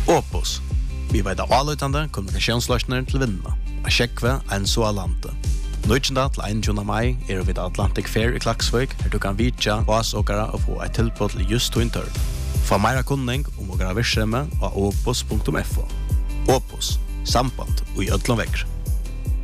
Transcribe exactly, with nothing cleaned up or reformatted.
Opus. Vi vet av avløytende kommunikasjonsløsninger til vinnene. A sjekve en så alante. Nøytjenda til einogtjúgunda mai er vi Atlantic Fair i Klaksvik, her du kan vitja vasåkere og få et tilbud til just to inter. Få meira kunning om å gjøre virksomhet av opus punktum f o. Opus. Samband og i ødlom vekker.